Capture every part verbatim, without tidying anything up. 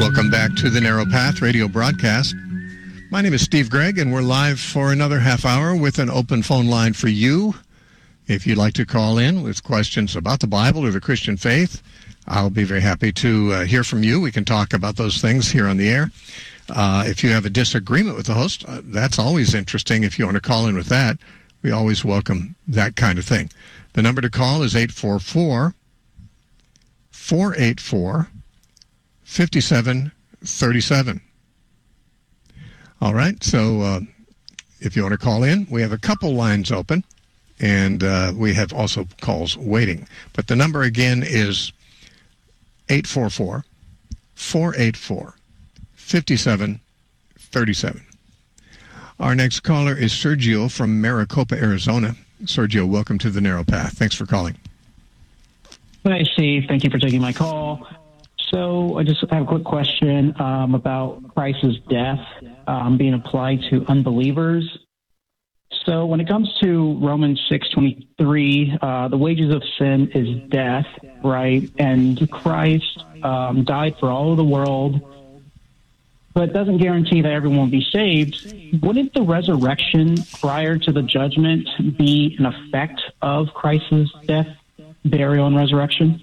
Welcome back to the Narrow Path radio broadcast. My name is Steve Gregg, and we're live for another half hour with an open phone line for you. If you'd like to call in with questions about the Bible or the Christian faith, I'll be very happy to uh, hear from you. We can talk about those things here on the air. Uh, if you have a disagreement with the host, uh, that's always interesting. If you want to call in with that, we always welcome that kind of thing. The number to call is eight four four, four eight four, five seven three seven. All right, so uh, if you want to call in, we have a couple lines open, and uh, we have also calls waiting. But the number again is eight four four, four eight four, five seven three seven. Our next caller is Sergio from Maricopa, Arizona. Sergio, welcome to the Narrow Path. Thanks for calling. Hi, Steve. Thank you for taking my call. So I just have a quick question um, about Christ's death um, being applied to unbelievers. So when it comes to Romans six twenty-three, uh, the wages of sin is death, right? And Christ um, died for all of the world, but it doesn't guarantee that everyone will be saved. Wouldn't the resurrection prior to the judgment be an effect of Christ's death, burial, and resurrection?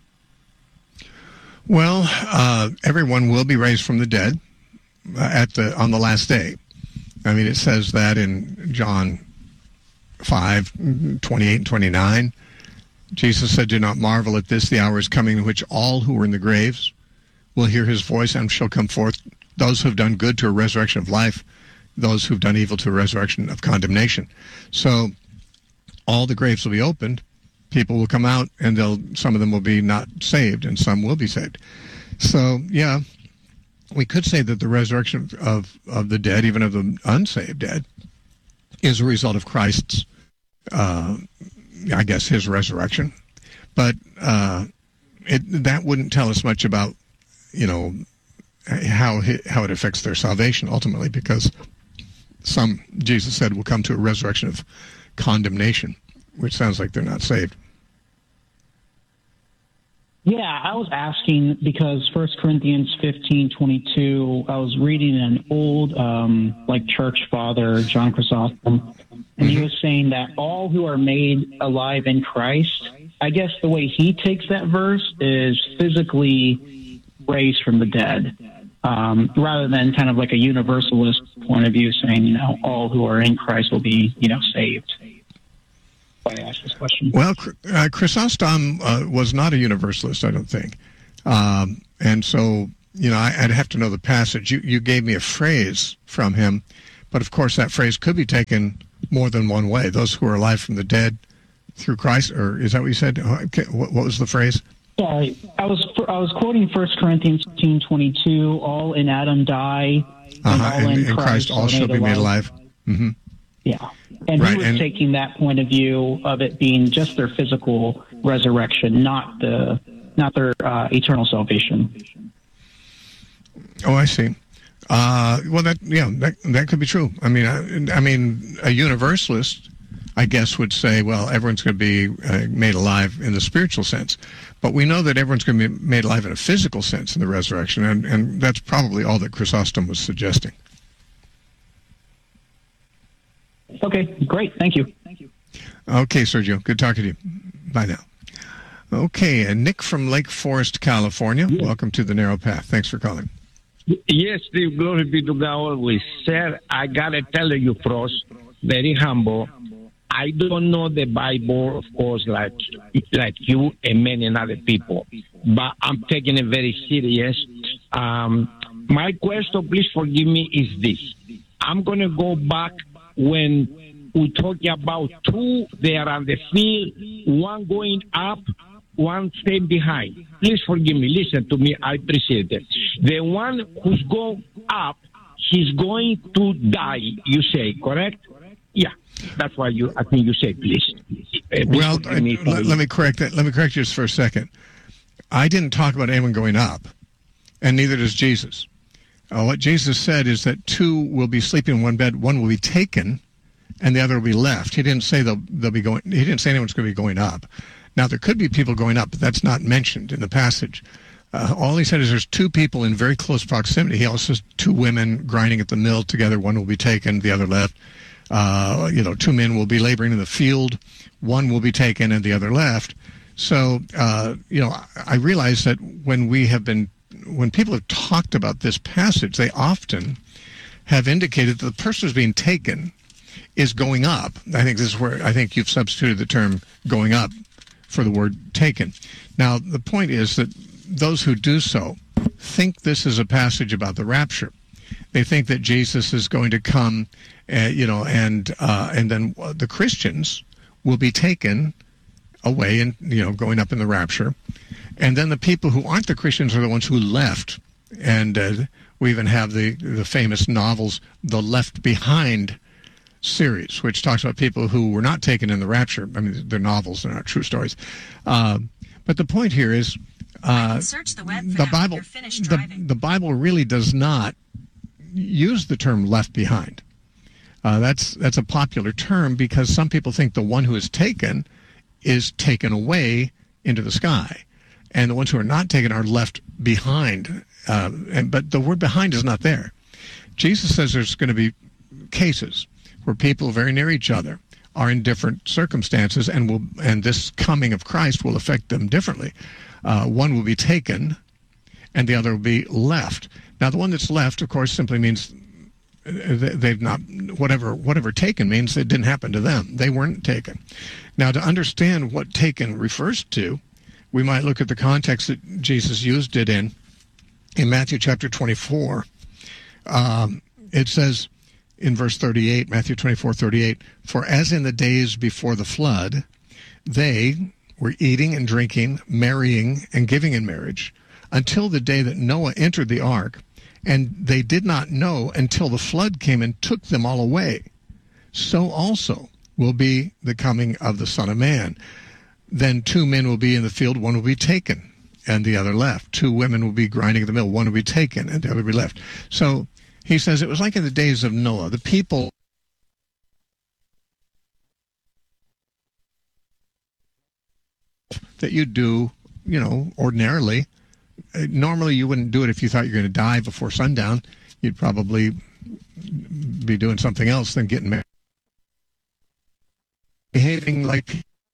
Well, uh, everyone will be raised from the dead at the on the last day. I mean, it says that in John five, twenty-eight and twenty-nine. Jesus said, "Do not marvel at this, the hour is coming in which all who are in the graves will hear his voice and shall come forth, those who have done good to a resurrection of life, those who have done evil to a resurrection of condemnation." So all the graves will be opened. People will come out, and they'll some of them will be not saved, and some will be saved. So, yeah, we could say that the resurrection of, of the dead, even of the unsaved dead, is a result of Christ's, uh, I guess, his resurrection. But uh, it, that wouldn't tell us much about, you know, how how it affects their salvation ultimately, because some, Jesus said, will come to a resurrection of condemnation, which sounds like they're not saved. Yeah, I was asking because First Corinthians fifteen twenty-two, I was reading an old um, like church father, John Chrysostom, and he was saying that all who are made alive in Christ, I guess the way he takes that verse is physically raised from the dead, um, rather than kind of like a universalist point of view saying, you know, all who are in Christ will be, you know, saved. I asked this question. Well, uh, Chrysostom uh, was not a universalist, I don't think. Um, and so, you know, I, I'd have to know the passage. You, you gave me a phrase from him, but of course that phrase could be taken more than one way. Those who are alive from the dead through Christ, or is that what you said? Okay, what, what was the phrase? Sorry, I was I was quoting First Corinthians fifteen twenty-two, all in Adam die, and uh-huh. all and, in and Christ, Christ all shall be made alive. Mm-hmm. Yeah. And right. he was and, taking that point of view of it being just their physical resurrection, not the not their uh, eternal salvation. Oh, I see. Uh, well, that yeah, that that could be true. I mean, I, I mean, a universalist, I guess, would say, well, everyone's going to be uh, made alive in the spiritual sense, but we know that everyone's going to be made alive in a physical sense in the resurrection, and, and that's probably all that Chrysostom was suggesting. Okay, great. Thank you. Thank you. Okay, Sergio. Good talking to you. Bye now. Okay, and Nick from Lake Forest, California. Yes. Welcome to the Narrow Path. Thanks for calling. Yes, Steve. Glory be to God always. Sir, I got to tell you, Frost, very humble. I don't know the Bible, of course, like like you and many other people, but I'm taking it very serious. Um, my question, please forgive me, is this. I'm going to go back when we talk about two, they are on the field, one going up, one staying behind. Please forgive me. Listen to me. I appreciate it. The one who's going up, he's going to die, you say, correct? Yeah. That's why you, I think you say, please. Uh, well, I, me let, let me correct that. Let me correct you just for a second. I didn't talk about anyone going up, and neither does Jesus. Uh, what Jesus said is that two will be sleeping in one bed, one will be taken, and the other will be left. He didn't say they'll, they'll be going. He didn't say anyone's going to be going up. Now, there could be people going up, but that's not mentioned in the passage. Uh, all he said is there's two people in very close proximity. He also says two women grinding at the mill together. One will be taken, the other left. Uh, you know, two men will be laboring in the field. One will be taken and the other left. So, uh, you know, I realize that when we have been, when people have talked about this passage, they often have indicated that the person who's being taken is going up. I think this is where I think you've substituted the term going up for the word taken. Now, the point is that those who do so think this is a passage about the rapture. They think that Jesus is going to come, uh, you know, and uh, and then the Christians will be taken away and, you know, going up in the rapture. And then the people who aren't the Christians are the ones who left. And uh, we even have the, the famous novels, the Left Behind series, which talks about people who were not taken in the rapture. I mean, they're novels, they're not true stories. Uh, but the point here is uh, search the, web for the that Bible. when you're finished The, driving. the Bible really does not use the term left behind. Uh, that's that's a popular term because some people think the one who is taken is taken away into the sky, and the ones who are not taken are left behind. Uh, and but the word behind is not there. Jesus says there's going to be cases where people very near each other are in different circumstances, and will and this coming of Christ will affect them differently. Uh, one will be taken, and the other will be left. Now, the one that's left, of course, simply means they've not, whatever whatever taken means it didn't happen to them. They weren't taken. Now, to understand what taken refers to, we might look at the context that Jesus used it in. In Matthew chapter twenty-four, um, it says in verse thirty-eight, Matthew twenty-four, thirty-eight, "For as in the days before the flood, they were eating and drinking, marrying and giving in marriage, until the day that Noah entered the ark, and they did not know until the flood came and took them all away. So also will be the coming of the Son of Man. Then two men will be in the field, one will be taken, and the other left. Two women will be grinding at the mill, one will be taken, and the other will be left." So he says it was like in the days of Noah. The people that you do, you know, ordinarily. Normally, you wouldn't do it if you thought you were going to die before sundown. You'd probably be doing something else than getting married. Behaving like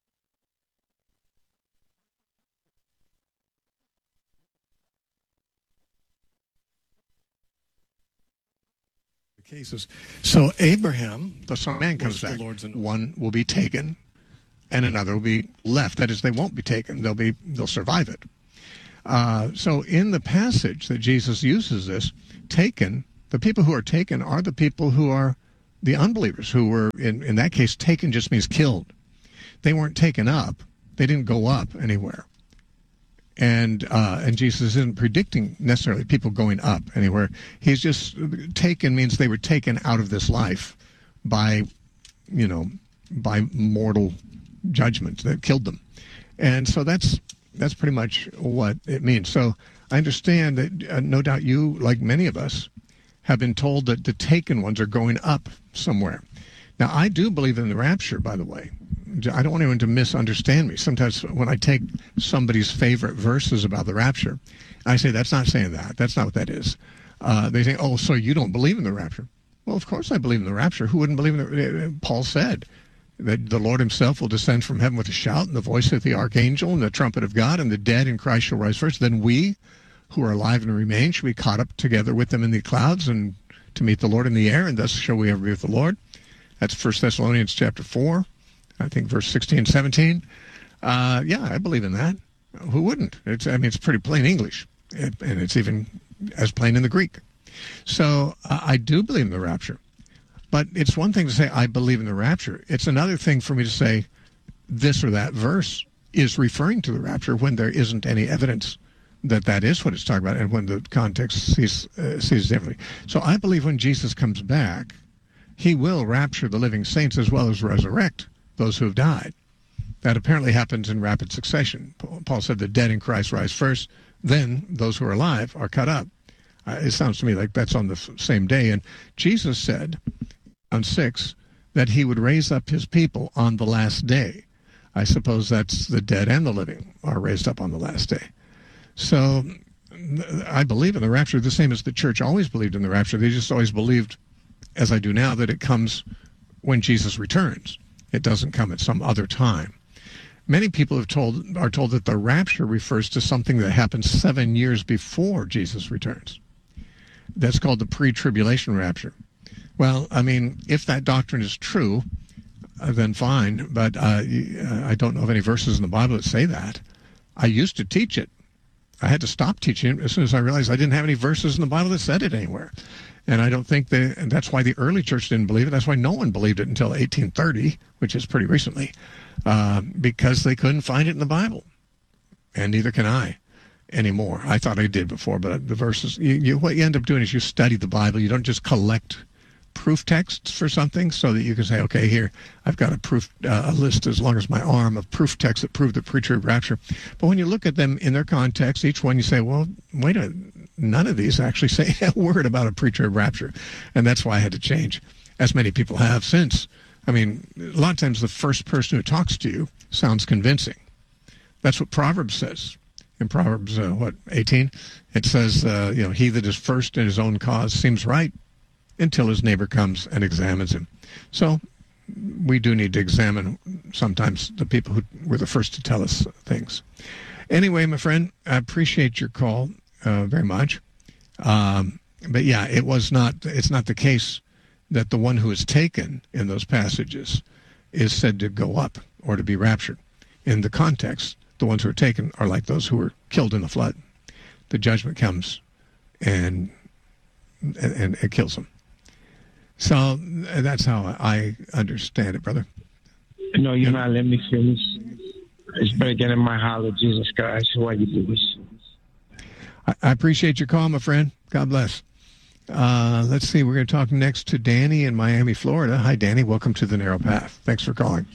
cases. So Abraham, the Son of Man, comes back. One will be taken, and another will be left. That is, they won't be taken. They'll be. They'll survive it. Uh, so in the passage that Jesus uses this, taken, the people who are taken are the people who are the unbelievers, who were, in, in that case, taken just means killed. They weren't taken up. They didn't go up anywhere. And uh, and Jesus isn't predicting necessarily people going up anywhere. He's just, taken means they were taken out of this life by, you know, by mortal judgment that killed them. And so that's That's pretty much what it means. So I understand that uh, no doubt you, like many of us, have been told that the taken ones are going up somewhere. Now, I do believe in the rapture, by the way. I don't want anyone to misunderstand me. Sometimes when I take somebody's favorite verses about the rapture, I say, that's not saying that. That's not what that is. Uh, they say, oh, so you don't believe in the rapture. Well, of course I believe in the rapture. Who wouldn't believe in the Paul said that the Lord himself will descend from heaven with a shout and the voice of the archangel and the trumpet of God, and the dead in Christ shall rise first. Then we who are alive and remain shall be caught up together with them in the clouds and to meet the Lord in the air, and thus shall we ever be with the Lord. That's First Thessalonians chapter four, I think verse sixteen, seventeen. Uh, yeah, I believe in that. Who wouldn't? It's, I mean, it's pretty plain English, and it's even as plain in the Greek. So uh, I do believe in the rapture. But it's one thing to say, I believe in the rapture. It's another thing for me to say this or that verse is referring to the rapture when there isn't any evidence that that is what it's talking about, and when the context sees, uh, sees differently. So I believe when Jesus comes back, he will rapture the living saints as well as resurrect those who have died. That apparently happens in rapid succession. Paul said the dead in Christ rise first, then those who are alive are cut up. Uh, it sounds to me like that's on the f- same day. And Jesus said on six that he would raise up his people on the last day. I suppose that's the dead and the living are raised up on the last day. So I believe in the rapture the same as the church always believed in the rapture. They just always believed, as I do now, that it comes when Jesus returns. It doesn't come at some other time. Many people have told are told that the rapture refers to something that happens seven years before Jesus returns. That's called the pre-tribulation rapture. Well, I mean, if that doctrine is true, uh, then fine. But uh, I don't know of any verses in the Bible that say that. I used to teach it. I had to stop teaching it as soon as I realized I didn't have any verses in the Bible that said it anywhere. And I don't think they, and that's why the early church didn't believe it. That's why no one believed it until eighteen thirty, which is pretty recently, uh, because they couldn't find it in the Bible. And neither can I anymore. I thought I did before, but the verses, you, you, what you end up doing is you study the Bible. You don't just collect proof texts for something so that you can say, okay, here, I've got a proof, uh, a list as long as my arm of proof texts that prove the pre-trib rapture. But when you look at them in their context, each one you say, well, wait a minute, none of these actually say a word about a pre-trib rapture. And that's why I had to change, as many people have since. I mean, a lot of times the first person who talks to you sounds convincing. That's what Proverbs says. In Proverbs, uh, what, eighteen? It says, uh, you know, he that is first in his own cause seems right until his neighbor comes and examines him. So we do need to examine sometimes the people who were the first to tell us things. Anyway, my friend, I appreciate your call uh, very much. Um, but yeah, it was not, it's not the case that the one who is taken in those passages is said to go up or to be raptured. In the context, the ones who are taken are like those who were killed in the flood. The judgment comes and and, and it kills them. So that's how I understand it, brother. No, you're not. Let me finish. It's better getting my heart of Jesus Christ. Why you do this? I, I appreciate your call, my friend. God bless. Uh, let's see. We're going to talk next to Danny in Miami, Florida. Hi, Danny. Welcome to The Narrow Path. Thanks for calling.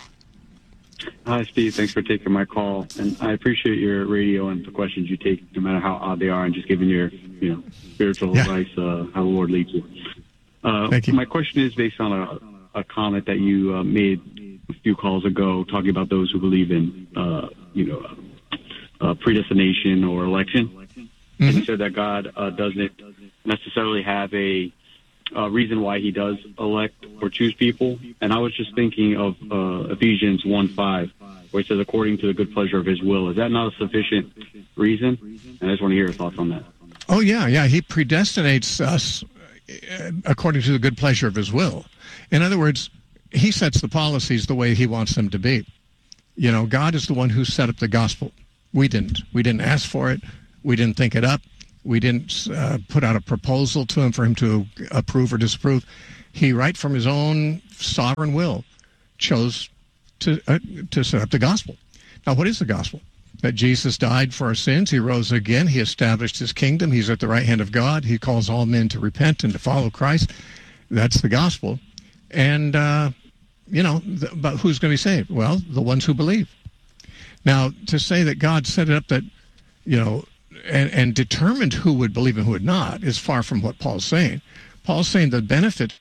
Hi, Steve. Thanks for taking my call. And I appreciate your radio and the questions you take, no matter how odd they are, and just giving your, you know, spiritual yeah. advice, uh, how the Lord leads you. Uh, Thank you. My question is based on a, a comment that you uh, made a few calls ago, talking about those who believe in, uh, you know, uh, predestination or election. Mm-hmm. And you said that God uh, doesn't necessarily have a, a reason why he does elect or choose people. And I was just thinking of uh, Ephesians one five, where it says, according to the good pleasure of his will. Is that not a sufficient reason? And I just want to hear your thoughts on that. Oh, yeah, yeah. He predestinates us according to the good pleasure of his will. In other words, he sets the policies the way he wants them to be. You know, God is the one who set up the gospel. We didn't. We didn't ask for it. We didn't think it up. We didn't uh, put out a proposal to him for him to approve or disapprove. He, right from his own sovereign will, chose to uh, to set up the gospel. Now, what is the gospel? That Jesus died for our sins. He rose again. He established his kingdom. He's at the right hand of God. He calls all men to repent and to follow Christ. That's the gospel. And, uh, you know, the, but who's going to be saved? Well, the ones who believe. Now, to say that God set it up that, you know, and, and determined who would believe and who would not is far from what Paul's saying. Paul's saying the benefit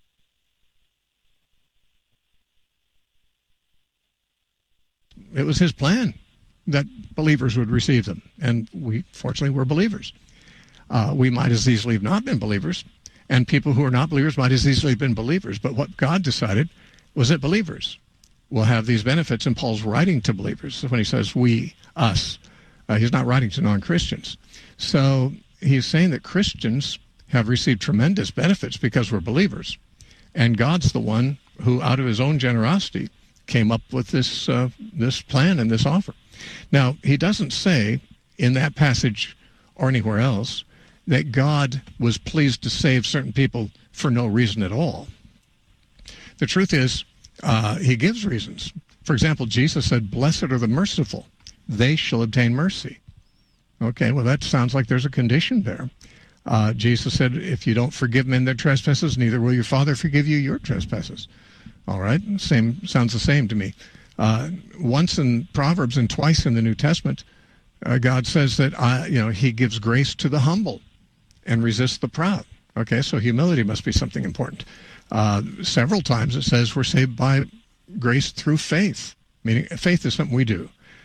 it was his plan that believers would receive them. And we, fortunately, were believers. Uh, we might as easily have not been believers, and people who are not believers might as easily have been believers. But what God decided was that believers will have these benefits, and Paul's writing to believers. So when he says we, us, uh, he's not writing to non-Christians. So he's saying that Christians have received tremendous benefits because we're believers. And God's the one who, out of his own generosity, came up with this uh, this plan and this offer. Now, he doesn't say in that passage or anywhere else that God was pleased to save certain people for no reason at all. The truth is, uh, he gives reasons. For example, Jesus said, blessed are the merciful. They shall obtain mercy. Okay, well, that sounds like there's a condition there. Uh, Jesus said, if you don't forgive men their trespasses, neither will your Father forgive you your trespasses. All right, same sounds the same to me. Uh, once in Proverbs and twice in the New Testament, uh, God says that I, you know, he gives grace to the humble and resists the proud. Okay, so humility must be something important. Uh, several times it says we're saved by grace through faith, meaning faith is something we do.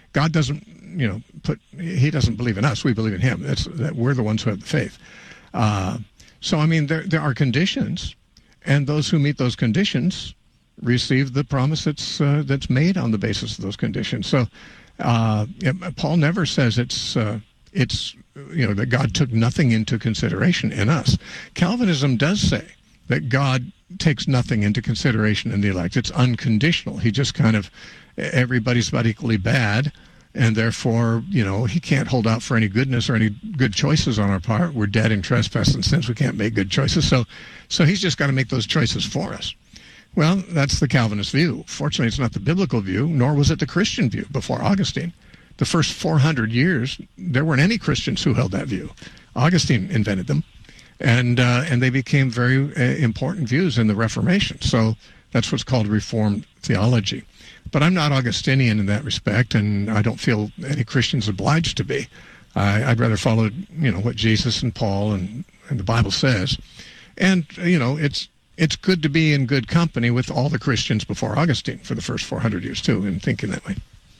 God doesn't, you know, put, he doesn't believe in us. We believe in him. It's that we're the ones who have the faith. Uh, so, I mean, there, there are conditions, and those who meet those conditions receive the promise that's, uh, that's made on the basis of those conditions. So, uh, Paul never says it's, uh, it's, you know, that God took nothing into consideration in us. Calvinism does say that God takes nothing into consideration in the elect. It's unconditional. He just kind of, everybody's about equally bad, and therefore, you know, he can't hold out for any goodness or any good choices on our part. We're dead in trespass and sins. We can't make good choices. So, so he's just got to make those choices for us. Well, that's the Calvinist view. Fortunately, it's not the biblical view, nor was it the Christian view before Augustine. The first four hundred years, there weren't any Christians who held that view. Augustine invented them, and uh, and they became very uh, important views in the Reformation. So that's what's called Reformed theology. But I'm not Augustinian in that respect, and I don't feel any Christian's obliged to be. I, I'd rather follow, you know, what Jesus and Paul and, and the Bible says. And, you know, it's it's good to be in good company with all the Christians before Augustine for the first four hundred years, too, in thinking that way.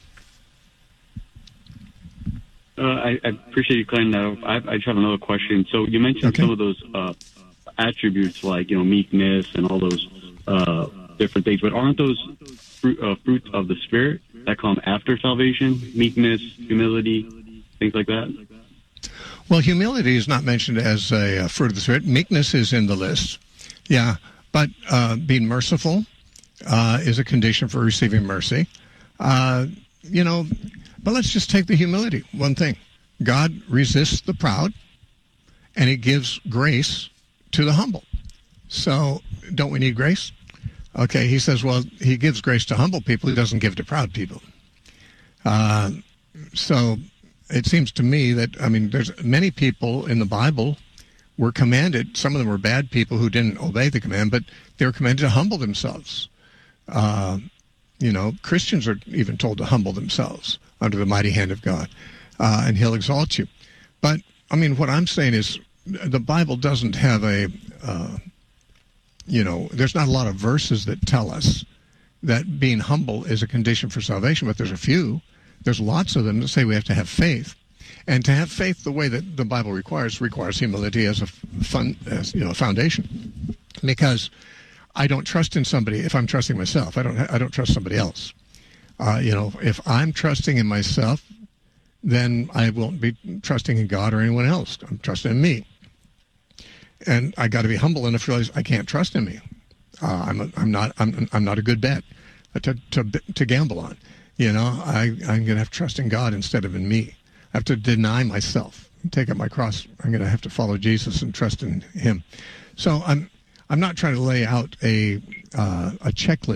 Uh, I, I appreciate you clearing that up. I, I just have another question. So you mentioned Okay. some of those uh, attributes like, you know, meekness and all those uh, different things, but aren't those fruit, uh, fruits of the Spirit that come after salvation? Meekness, humility, things like that? Well, humility is not mentioned as a uh, fruit of the Spirit. Meekness is in the list. Yeah, but uh, being merciful uh, is a condition for receiving mercy. Uh, you know, but let's just take the humility. One thing, God resists the proud, and he gives grace to the humble. So don't we need grace? Okay, he says, well, he gives grace to humble people. He doesn't give to proud people. Uh, so it seems to me that, I mean, there's many people in the Bible were commanded, some of them were bad people who didn't obey the command, but they were commanded to humble themselves. Uh, you know, Christians are even told to humble themselves under the mighty hand of God, uh, and he'll exalt you. But, I mean, what I'm saying is the Bible doesn't have a, uh, you know, there's not a lot of verses that tell us that being humble is a condition for salvation, but there's a few. There's lots of them that say we have to have faith. And to have faith the way that the Bible requires, requires humility as a fun, as, you know, a foundation. Because I don't trust in somebody if I'm trusting myself. I don't, I don't trust somebody else. Uh, you know, if I'm trusting in myself, then I won't be trusting in God or anyone else. I'm trusting in me. And I got to be humble enough to realize I can't trust in me. Uh, I'm, a, I'm not, I'm, I'm not a good bet to, to, to gamble on. You know, I, I'm going to have to trust in God instead of in me. I have to deny myself, take up my cross. I'm going to have to follow Jesus and trust in him. So I'm, I'm not trying to lay out a, uh, a checklist